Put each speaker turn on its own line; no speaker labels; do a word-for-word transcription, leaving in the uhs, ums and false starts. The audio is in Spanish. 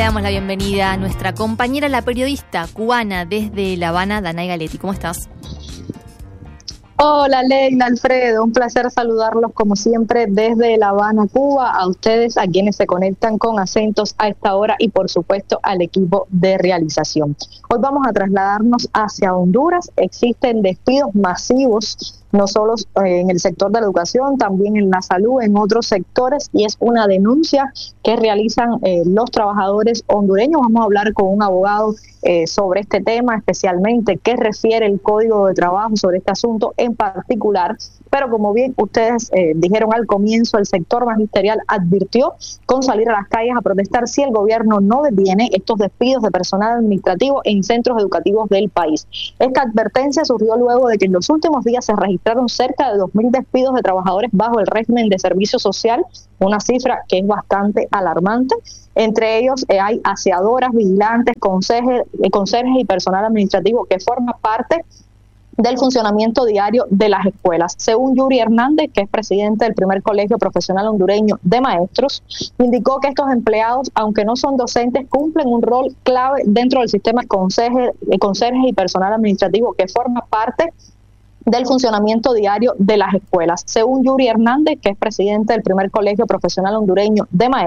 damos la bienvenida a nuestra compañera, la periodista cubana desde La Habana, Danay Galetti. ¿Cómo estás?
Hola Leila, Alfredo, un placer saludarlos como siempre desde La Habana, Cuba, a ustedes, a quienes se conectan con acentos a esta hora y por supuesto al equipo de realización. Hoy vamos a trasladarnos hacia Honduras. Existen despidos masivos, no solo en el sector de la educación, también en la salud, en otros sectores, y es una denuncia que realizan eh, los trabajadores hondureños. Vamos a hablar con un abogado eh, sobre este tema, especialmente qué refiere el Código de Trabajo sobre este asunto en particular. Pero como bien ustedes eh, dijeron al comienzo, el sector magisterial advirtió con salir a las calles a protestar si el gobierno no detiene estos despidos de personal administrativo en centros educativos del país. Esta advertencia surgió luego de que en los últimos días se registraron cerca de dos mil despidos de trabajadores bajo el régimen de servicio social, una cifra que es bastante alarmante. Entre ellos eh, hay aseadoras, vigilantes, conserjes, eh, conserjes y personal administrativo que forma parte del funcionamiento diario de las escuelas. Según Yuri Hernández, que es presidente del primer colegio profesional hondureño de maestros, indicó que estos empleados, aunque no son docentes, cumplen un rol clave dentro del sistema de conserjes, de conserjes y personal administrativo que forma parte del funcionamiento diario de las escuelas. Según Yuri Hernández, que es presidente del primer colegio profesional hondureño de maestros,